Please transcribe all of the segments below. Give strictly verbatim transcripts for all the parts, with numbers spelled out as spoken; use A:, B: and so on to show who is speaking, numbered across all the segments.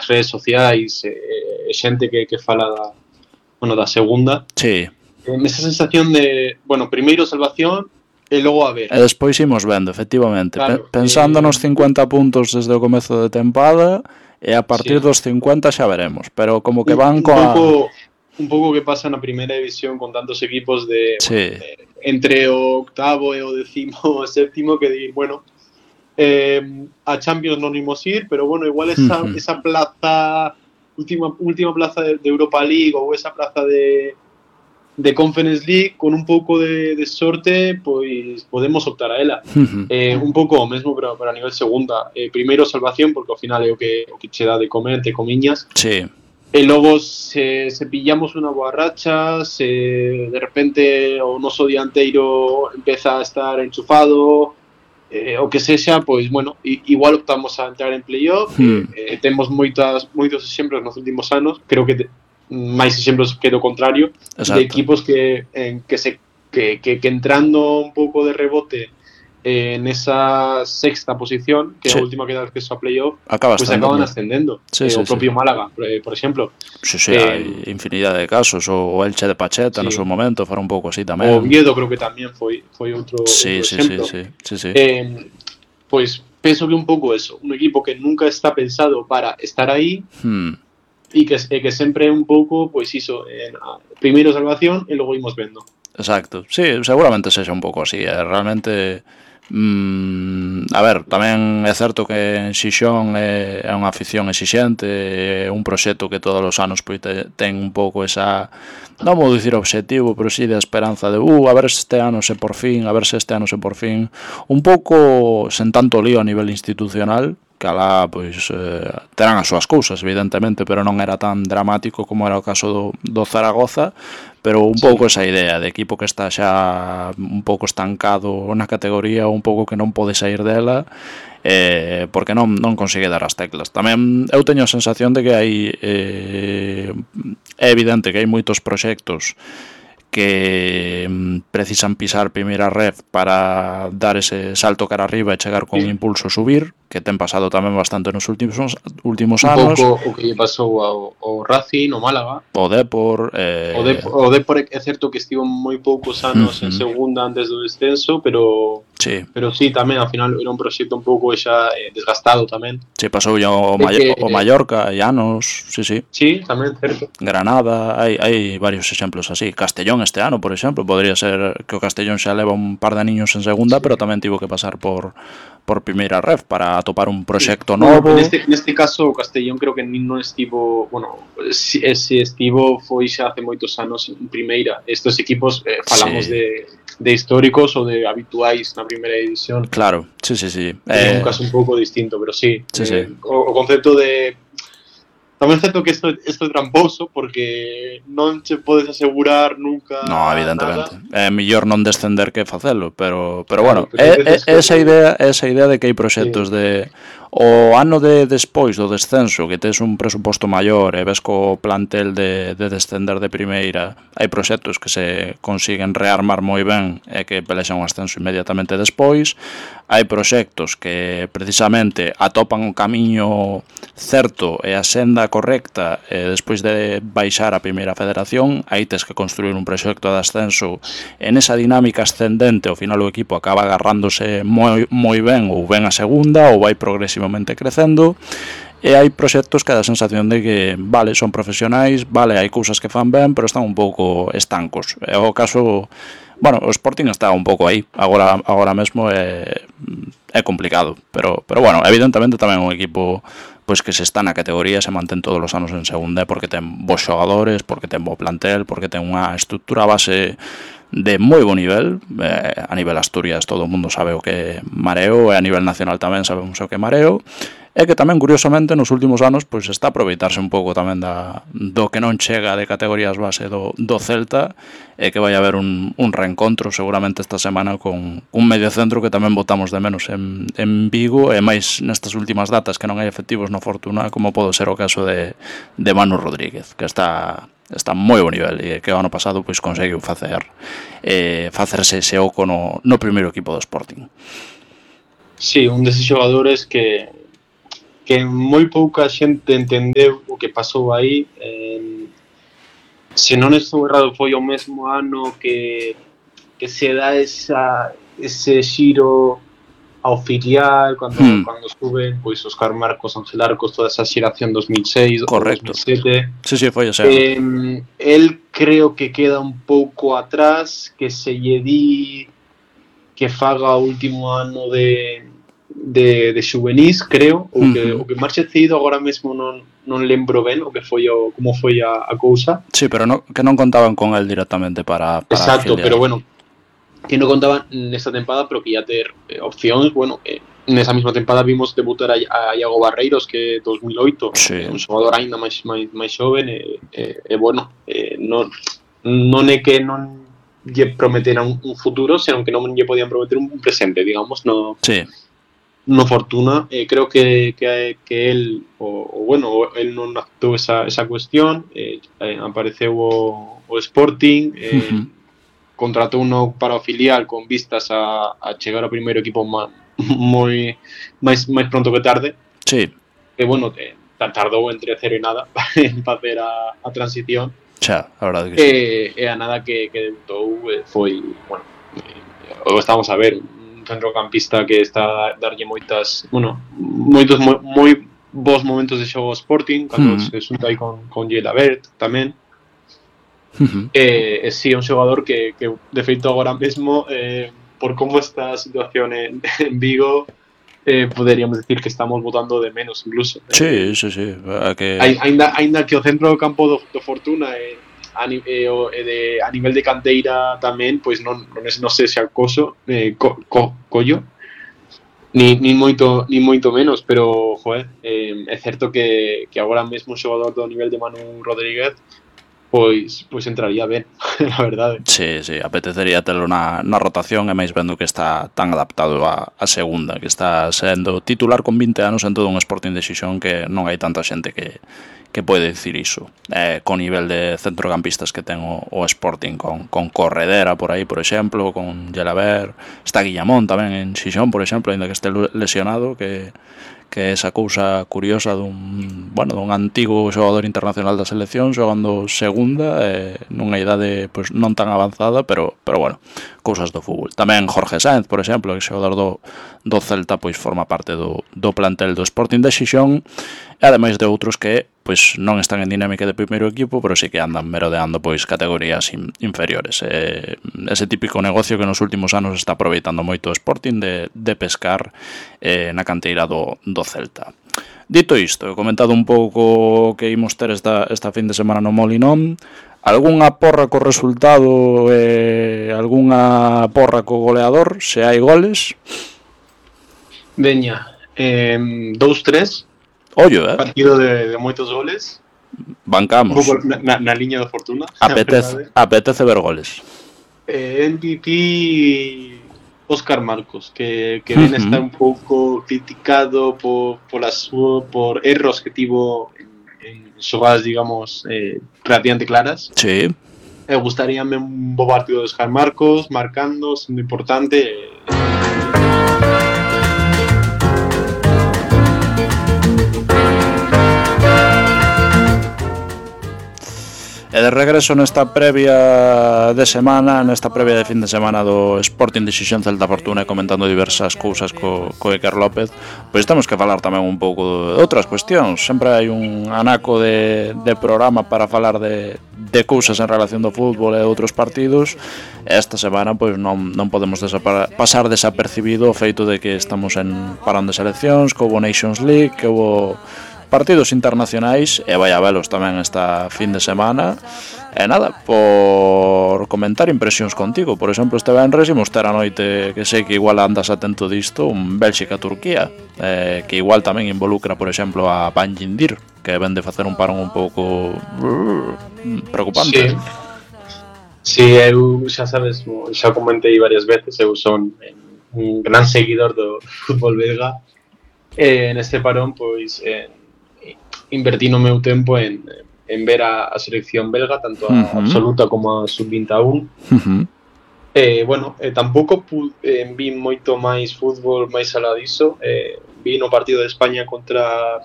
A: nas redes sociais e eh, xente que, que fala da, bueno, da segunda.
B: Sí.
A: En esa sensación de, bueno, primeiro salvación e logo a ver.
B: E despois imos vendo, efectivamente,
A: Claro,
B: pensando
A: eh,
B: nos cincuenta puntos desde o comezo de tempada, e a partir
A: sí.
B: dos cincuenta xa veremos, pero como que
A: Un,
B: van
A: un
B: coa...
A: pouco un pouco que pasa na primeira división con tantos equipos de,
B: Sí.
A: bueno, de entre o octavo e o décimo o séptimo que dir, bueno, eh, a Champions non imos ir, pero bueno, igual esa,
B: Uh-huh.
A: esa plaza, última, última plaza de, de Europa League ou esa plaza de de Conference League, con un pouco de, de sorte, pois podemos optar a ela.
B: Uh-huh.
A: Eh, un pouco o mesmo para, para a nivel segunda. Eh, primeiro salvación, porque ao final é o que, o que che dá de comer, entre comiñas.
B: Sí.
A: E logo, se, se pillamos unha boa racha, se de repente o noso dianteiro empeza a estar enchufado, eh, o que sexa, pois, bueno, igual optamos a entrar en playoff.
B: Hmm.
A: Eh, temos moitas, moitos exemplos nos últimos anos, creo que te, máis exemplos que do contrario.
B: Exacto.
A: De equipos que, en, que, se, que, que, que entrando un pouco de rebote eh, nesa sexta posición, que é
B: sí.
A: a última que dá acceso a playoff,
B: Acabas
A: pues acaban ascendendo.
B: Sí,
A: eh,
B: sí,
A: o propio
B: sí.
A: Málaga, por exemplo.
B: Sí, sí,
A: eh,
B: hai infinidade de casos. O Elche de Pacheta, sí. No seu momento, fora un pouco así tamén.
A: O Oviedo creo que tamén foi, foi outro,
B: sí,
A: outro
B: sí,
A: exemplo.
B: Sí, sí, sí, sí.
A: Eh, pois pues, penso que un pouco eso, un equipo que nunca está pensado para estar aí,
B: hmm.
A: e que, e que sempre é un pouco, pois iso, eh, primeiro salvación e logo imos vendo.
B: Exacto, sí, seguramente sexa un pouco así, eh, realmente... Mm, a ver, tamén é certo que en Xixón é, é unha afición exixente, é un proxecto que todos os anos pois, te, ten un pouco esa, non vou dicir obxectivo, pero sí de esperanza de uh, a ver se este ano se por fin, a ver se este ano se por fin, un pouco sen tanto lío a nivel institucional, que alá pois eh, terán as súas cousas evidentemente, pero non era tan dramático como era o caso do, do Zaragoza, pero un sí. pouco esa idea de equipo que está xa un pouco estancado na categoría, un pouco que non pode sair dela, eh, porque non, non consigue dar as teclas. Tamén eu teño a sensación de que hai eh, é evidente que hai moitos proxectos que precisan pisar primeira ref para dar ese salto cara arriba e chegar con sí. impulso a subir, que ten pasado tamén bastante nos últimos últimos
A: un
B: anos.
A: Un pouco o que lle pasou ao, ao Racing, ao Málaga.
B: O Depor. Eh...
A: O, Dep o Depor é certo que estivo moi poucos anos uh-huh. en segunda antes do descenso, pero
B: sí.
A: pero sí, tamén, ao final, era un proxecto un pouco xa eh, desgastado tamén.
B: Sí, pasou ya o, May que, o Mallorca, Llanos, sí, sí.
A: Sí, tamén, certo.
B: Granada, hai, hai varios exemplos así. Castellón este ano, por exemplo, podría ser que o Castellón xa leva un par de aniños en segunda, sí. pero tamén tivo que pasar por por primeira ref para atopar un proxecto sí. novo.
A: Bueno, neste, neste caso o Castellón creo que non estivo, bueno, si, si estivo foi xa hace moitos anos en primeira. Estos equipos eh, falamos sí. de de históricos ou de habituais na primeira división.
B: Claro, sí, sí, sí.
A: É eh... un caso un pouco distinto, pero sí.
B: sí,
A: eh,
B: sí.
A: O, o concepto de tamén certo que isto, isto é tramposo porque non che podes asegurar nunca.
B: No, evidentemente.
A: Nada.
B: É mellor non descender que facelo, pero pero
A: claro,
B: bueno, é, é, esa idea, esa idea de que hai proxectos sí. de o ano de despois do descenso, que tes un presuposto maior e ves co plantel de, de descender de primeira, hai proxectos que se consiguen rearmar moi ben e que pelexan o ascenso inmediatamente despois. Hai proxectos que precisamente atopan o camiño certo e a senda correcta e despois de baixar a primeira federación, aí tes que construir un proxecto de ascenso en esa dinámica ascendente, ao final o equipo acaba agarrándose moi, moi ben ou ben a segunda ou vai progresivamente crecendo. E hai proxectos que dá a sensación de que, vale, son profesionais, vale, hai cousas que fan ben, pero están un pouco estancos. É o caso, bueno, o Sporting está un pouco aí, agora agora mesmo é, é complicado, pero pero bueno, evidentemente tamén é un equipo pois que se está na categoría, se mantén todos os anos en segunda, porque ten bons xogadores, porque ten bo plantel, porque ten unha estrutura base de moi bo nivel, eh, a nivel Asturias todo o mundo sabe o que é Mareo, e a nivel nacional tamén sabemos o que é Mareo, e que tamén, curiosamente, nos últimos anos pois está a aproveitarse un pouco tamén da, do que non chega de categorías base do, do Celta, e que vai haber un, un reencontro seguramente esta semana con un medio centro que tamén botamos de menos en, en Vigo, e máis nestas últimas datas que non hai efectivos no Fortuna, como pode ser o caso de, de Manu Rodríguez, que está está moi bo nivel e que o ano pasado pois conseguiu facer eh, facerse ese oco no, no primeiro equipo do Sporting.
A: Sí, un deses xogadores que que moi pouca xente entendeu o que pasou aí. Eh, se non estou errado, foi o mesmo ano que, que se dá esa, ese xiro ao filial, cando,
B: Hmm.
A: cando suben, pois, Óscar Marcos, Ángel Arcos, toda esa xeración dos mil seis,
B: Correcto.
A: dos mil sete.
B: Sí, sí, foi ese ano.
A: Eh, el creo que queda un pouco atrás, que se lle di que faga o último ano de, de, de xuvenís, creo, ou que,
B: Uh-huh.
A: o que marche cedido agora mesmo non, non lembro ben o que foi o, como foi a, a cousa.
B: Sí, pero no, que non contaban con el directamente para, para
A: Exacto,
B: afiliar.
A: pero bueno, que non contaban nesta tempada, pero que ia ter eh, opcións, bueno, eh, nesa mesma tempada vimos debutar a, a Iago Barreiros, que dos mil oito,
B: Sí.
A: eh, un xogador aínda máis máis máis xoven, e eh, eh, bueno, eh, non non é que non lle prometera un, un futuro, senón que non lle podían prometer un presente, digamos, no,
B: Sí.
A: no Fortuna. Eh, creo que, que, que él, o, o bueno, él non aceptou esa, esa cuestión, eh, eh, apareceu o, o Sporting, eh,
B: Uh-huh.
A: contratou uno para o filial con vistas a, a chegar ao primeiro equipo ma, moi máis máis pronto que tarde.
B: Sí.
A: Que bueno, eh, tardou entre cero e nada en facer a, a transición.
B: Xa, a verdade que sí.
A: E, e a nada que, que debutou eh, foi, bueno, eh, o estamos a ver, un centrocampista que está a darlle moitas, bueno, moitos moi, moi bons momentos de xogo ao Sporting, cando
B: Mm.
A: se xunta aí con, con Gelabert tamén.
B: Uh-huh.
A: E, e si, é un xogador que, que de feito agora mesmo, eh, por como está a situación en, en Vigo, eh, poderíamos decir que estamos votando de menos incluso.
B: Sí, sí, sí. A que...
A: Ai- Ainda, ainda que o centro do campo do, do Fortuna eh, a, ni, eh, o, eh, de, a nivel de canteira tamén, pois non, non, es, non sei se acoso, eh, co, co, collo, ni, ni, moito, ni moito menos, pero, joder, eh, é certo que, que agora mesmo un xogador do nivel de Manu Rodríguez pois, pois entraría ben, a verdade.
B: Sí, sí, apetecería telo na, na rotación e máis vendo que está tan adaptado a, a segunda, que está sendo titular con vinte anos en todo un Sporting de Xixón, que non hai tanta xente que, que pode dicir iso. Eh, con nivel de centrocampistas que ten o, o Sporting, con, con Corredera por aí, por exemplo, con Gelabert, está Guillamón tamén en Xixón, por exemplo, ainda que este lesionado, que que é esa cousa curiosa dun, bueno, dun antigo xogador internacional da selección xogando segunda, eh, nunha idade pois, non tan avanzada, pero, pero bueno, cousas do fútbol. Tamén Jorge Sáenz, por exemplo, que xogador do, do Celta, pois forma parte do, do plantel do Sporting de Xixón, e ademais de outros que pois non están en dinámica de primeiro equipo, pero sí que andan merodeando pois categorías in, inferiores. Eh, ese típico negocio que nos últimos anos está aproveitando moito o Sporting de, de pescar eh, na canteira do, do Celta. Dito isto, he comentado un pouco que imos ter esta, esta fin de semana no Molinón. Algúnha porra co resultado e eh, algúnha porra co goleador, se hai goles?
A: Veña, eh, dous tres,
B: Ollo, eh?
A: partido de, de moitos goles, un
B: Bancamos.
A: pouco na, na, na liña do Fortuna.
B: Apetece, apetece ver goles.
A: Eh, M V P Óscar Marcos, que, que ven a estar un pouco criticado por, por, as, por erros que tivo en, en xogadas, digamos, eh, relativamente claras.
B: Sí.
A: Me gustaría un bo partido de Óscar Marcos, marcando, sendo importante. Eh,
B: E de regreso nesta previa de semana, nesta previa de fin de semana do Sporting de Xixón Celta Fortuna, comentando diversas cousas co, co Iker López, pois temos que falar tamén un pouco de outras cuestións. Sempre hai un anaco de, de programa para falar de, de cousas en relación do fútbol e outros partidos. Esta semana pois non, non podemos desapar, pasar desapercibido o feito de que estamos en parón de seleccións, que houve Nations League, que houve partidos internacionais, e vai a velos tamén esta fin de semana. E nada, por comentar impresións contigo. Por exemplo, este venres imos ter a noite, que sei que igual andas atento disto, un Bélxica-Turquía, eh, que igual tamén involucra, por exemplo, a Banjindir, que ven de facer un parón un pouco preocupante.
A: Sí, sí, eu xa sabes, xa comentei varias veces, eu son un gran seguidor do fútbol belga. E neste parón, pois, eh, invertí no meu tempo en, en ver a, a selección belga, tanto a uh-huh. absoluta como a sub vinte e un. Uh-huh. Eh, bueno, eh, tampouco pu, eh, vi moito máis fútbol máis alá diso. Eh, vi no partido de España contra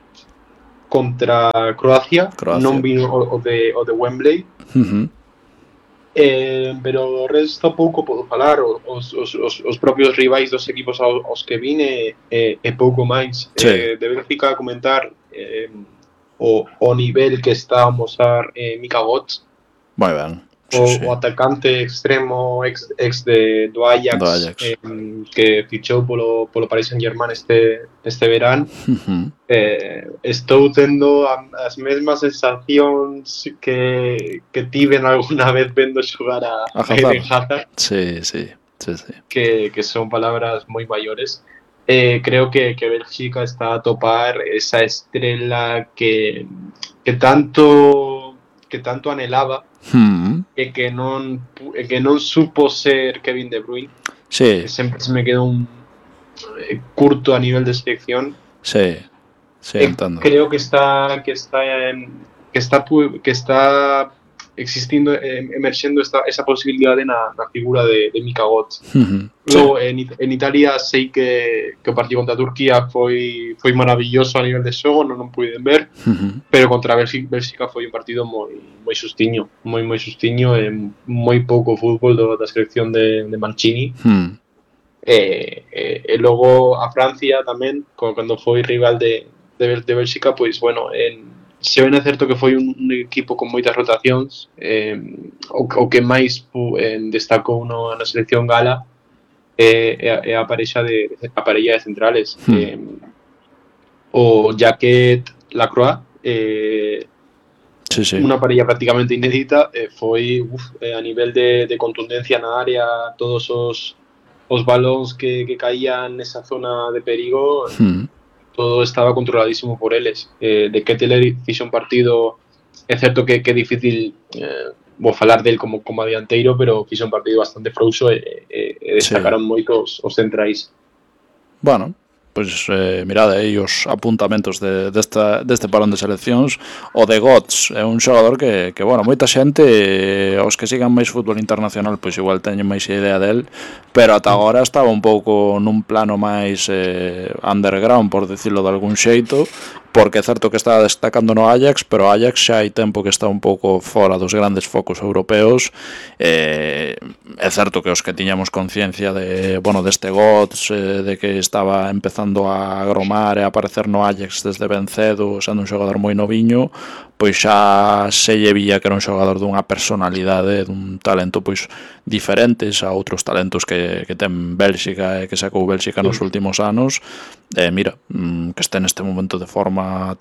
A: contra Croacia,
B: Croacia.
A: non vi o, o, de, o de Wembley.
B: Uh-huh.
A: Eh, pero o resto pouco podo falar, os, os, os, os propios rivais dos equipos aos, aos que vine e, e pouco máis.
B: Sí.
A: Eh, de Bélgica comentar eh, o, o nivel que está a mostrar eh, Mika Götze,
B: moi ben. Sí,
A: o,
B: sí.
A: o atacante extremo ex, ex de, do Ajax,
B: do Ajax.
A: Eh, que fichou polo, polo Paris Saint-Germain este, este verán.
B: Uh-huh.
A: Eh, estou tendo a, as mesmas sensacións que, que tiven alguna vez vendo xogar a,
B: A
A: a Eden Hazard,
B: sí, sí, sí, sí.
A: que, que son palabras moi maiores. Eh, creo que, que Bélgica está a topar esa estrela que, que tanto que tanto anhelaba,
B: Uh-huh.
A: e que non e que non supo ser Kevin De Bruyne.
B: Sí,
A: Sempre se me quedou un eh, curto a nivel de selección.
B: sí, sí,
A: Eh,
B: entendo.
A: creo que está que está en, que está pu- que está existindo eh, emerxendo esta, esa posibilidade na, na figura de, de Mika Götze.
B: Uh-huh. Sí.
A: Logo, en, It- en Italia sei que, que o partido contra Turquía foi foi maravilloso a nivel de xogo, non non puiden ver,
B: Uh-huh.
A: pero contra Bélgica, Bélgica foi un partido moi moi xustiño, moi moi xustiño e moi pouco fútbol do, da selección de, de Mancini.
B: Uh-huh.
A: E, e, e logo a Francia tamén, co- cando foi rival de, de, Bel- de Bélxica, pois, bueno, en, se ben é certo que foi un, un equipo con moitas rotacións, eh, o, o que máis pu, eh, destacou no, na selección gala é, é, a- é a parexa de, a parella de centrales.
B: Hmm.
A: Eh, o Jacquet Lacroix, eh,
B: Sí, sí.
A: unha parella prácticamente inédita, eh, foi uf, eh, a nivel de, de contundencia na área, todos os os balóns que, que caían nesa zona de perigo,
B: Uh-huh.
A: todo estaba controladísimo por eles. Eh, de Ketteler fixe un partido, é certo que, que é difícil eh, vou falar del como, como adianteiro, pero fixe un partido bastante frouxo e, e, e destacaron
B: Sí.
A: moito os, os centrais.
B: Bueno, pois eh, mirade aí os apuntamentos de, desta, deste parón de seleccións. O de Götze é un xogador que, que bueno, moita xente, eh, os que sigan máis fútbol internacional, pois igual teñen máis idea del, pero ata agora estaba un pouco nun plano máis eh, underground, por decirlo de algún xeito, porque é certo que está destacando no Ajax, pero o Ajax xa hai tempo que está un pouco fora dos grandes focos europeos. Eh, é certo que os que tiñamos conciencia de, bueno, deste Götze, eh, de que estaba empezando a agromar e a aparecer no Ajax desde ben cedo, sendo un xogador moi noviño, pois xa se lle vía que era un xogador dunha personalidade, dun talento pois diferentes a outros talentos que, que ten Bélxica e que sacou Bélxica nos últimos anos. E mira, que este neste momento de forma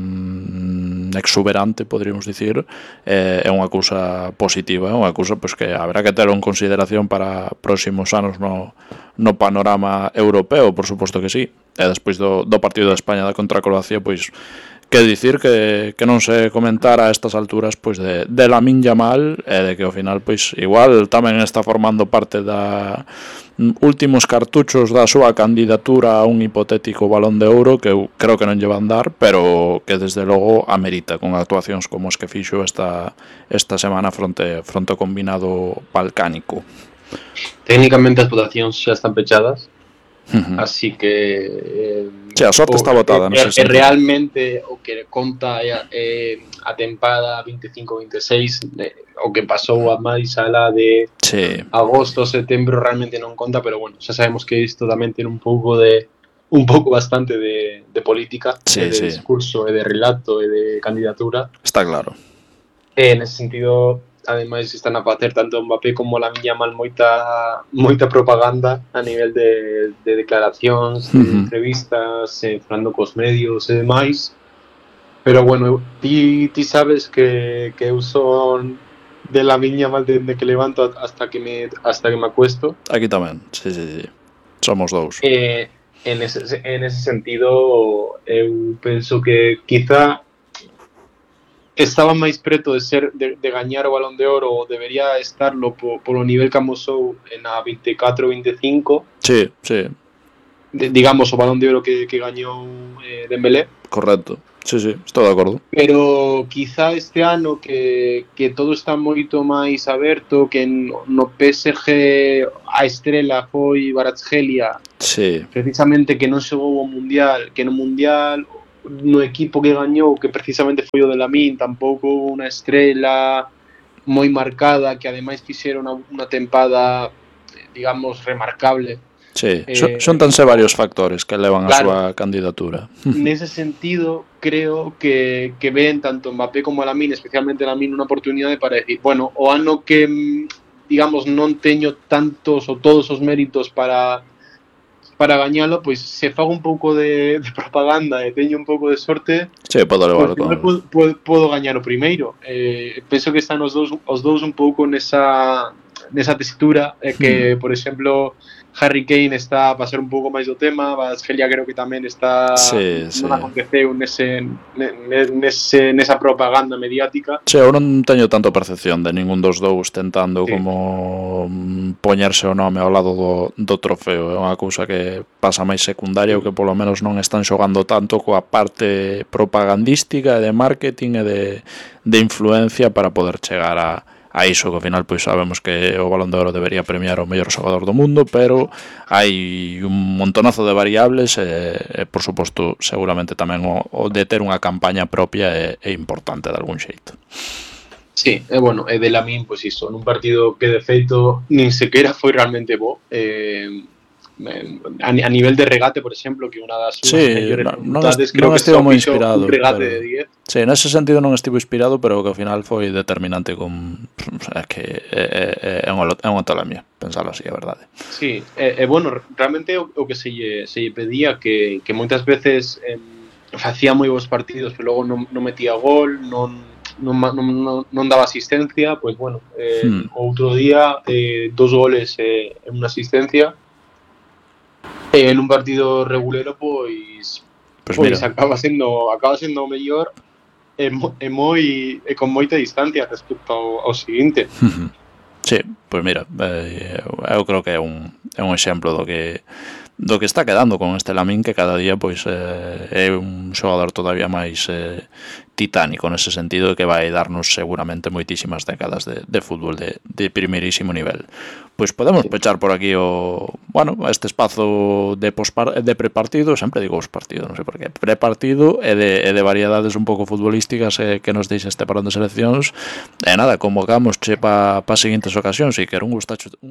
B: tan exuberante, poderíamos dicir, é unha cousa positiva, é unha cousa pois que haberá que telo en consideración para próximos anos no, no panorama europeo, por suposto que sí. E despois do, do partido de España da contra Croacia, pois que dicir que, que non se comentara a estas alturas pois de, de Lamine Yamal, e de que ao final pois igual tamén está formando parte da últimos cartuchos da súa candidatura a un hipotético Balón de Ouro, que eu creo que non lle van dar, pero que desde logo amerita con actuacións como as que fixo esta, esta semana fronte, fronte ao combinado balcánico.
A: Técnicamente as votacións xa están pechadas,
B: Uh-huh.
A: así que eh,
B: Sí, a sorte
A: o,
B: está botada,
A: e,
B: non sei
A: e
B: se
A: realmente o que conta é, é a tempada veinticinco veintiséis, o que pasou a máis alá de
B: sí.
A: agosto, setembro realmente non conta, pero bueno, xa sabemos que isto tamén ten un pouco de un pouco bastante de, de política,
B: Sí,
A: e de
B: sí.
A: discurso, e de relato, e de candidatura.
B: Está claro.
A: E nese sentido, ademais, están a facer tanto Mbappé como Lamine Yamal moita moita propaganda a nivel de, de declaracións, de
B: Uh-huh.
A: entrevistas, eh, falando cos medios e demais. Pero bueno, ti, ti sabes que, que eu son de Lamine Yamal desde que levanto hasta que me hasta que me acuesto.
B: Aquí tamén, sí, sí, sí. Somos dous.
A: Eh, en, ese, en ese sentido, eu penso que quizá estaba máis preto de ser de, de gañar o Balón de Oro, ou debería estarlo po, polo nivel que amosou na veinticuatro veinticinco,
B: Sí, sí,
A: de, digamos o Balón de Oro que, que gañou eh, Dembélé.
B: correcto. Sí, sí, estou de acordo.
A: Pero quizá este ano que, que todo está moito máis aberto, que no, no P S G a estrela foi Kvaratskhelia,
B: Sí.
A: precisamente que non xogou o Mundial, que no Mundial no equipo que gañou, que precisamente foi o de Lamine, tampouco houve unha estrela moi marcada, que ademais fixera unha, unha tempada, digamos, remarcable.
B: Sí,
A: Eh,
B: xuntanse varios factores que levan a
A: claro,
B: súa candidatura.
A: nese sentido, creo que, que ven tanto Mbappé como Lamine, especialmente Lamine, unha oportunidade para decir, bueno, o ano que, digamos, non teño tantos ou todos os méritos para para gañalo, pois se fago un pouco de, de propaganda e teño un pouco de sorte,
B: Sí, podo
A: pois
B: levar
A: igual
B: con...
A: podo, podo, podo gañar o primeiro. Eh, penso que están os dous, os dous un pouco nesa, nesa textura, eh, que,
B: Hmm.
A: por exemplo, Harry Kane está a pasar un pouco máis do tema, Kvaratskhelia creo que tamén está,
B: Sí, sí.
A: non aconteceu nese, nese, nesa propaganda mediática.
B: Sí, eu non teño tanto percepción de ningún dos dous tentando
A: Sí.
B: como poñerse o nome ao lado do, do trofeo. É unha cousa que pasa máis secundaria, ou que polo menos non están xogando tanto coa parte propagandística e de marketing e de, de influencia para poder chegar a, a iso, que ao final pois sabemos que o Balón de Oro debería premiar o mellor xogador do mundo, pero hai un montonazo de variables e, e por suposto, seguramente tamén o, o de ter unha campaña propia é, é importante de algún xeito.
A: Sí, e bueno, e de Lamine, pois iso, nun partido que de feito nin sequera foi realmente bo, eh, a, a nivel de regate, por exemplo, que unha das súas
B: Sí,
A: mellores
B: non, non,
A: facultades, creo
B: non
A: que
B: estivo
A: só
B: moi
A: fixo un
B: inspirado,
A: regate
B: pero...
A: de diez.
B: Sí, nese sentido non estivo inspirado, pero que ao final foi determinante con... É que é, é, é unha, é unha tolamia, pensalo así, é verdade.
A: Sí, e, e bueno, realmente o, o que se lle, se lle pedía que, que moitas veces eh, facía moi bons partidos, pero logo non, non metía gol, non, non, non, non daba asistencia, pois bueno, eh,
B: Hmm.
A: outro día eh, dos goles e eh, unha asistencia, e en un partido regulero, pois
B: Pois
A: pois
B: mira,
A: acaba sendo acaba sendo o mellor e, mo, e moi e con moita distancia respecto ao, ao seguinte.
B: sí, pois mira, eh, eu creo que é un, é un exemplo do que do que está quedando con este Lamine, que cada día pois eh, é un xogador todavía máis eh, titánico nese sentido, que vai darnos seguramente moitísimas décadas de, de fútbol de, de primeirísimo nivel. Pois podemos pechar por aquí o, bueno, este espazo de pospar, de prepartido, sempre digo os partidos, non sei por qué, prepartido e de, e de variedades un pouco futbolísticas eh, que nos deixa este parón de seleccións. E nada, convocamos che pa, pa seguintes ocasións, e que era un gustacho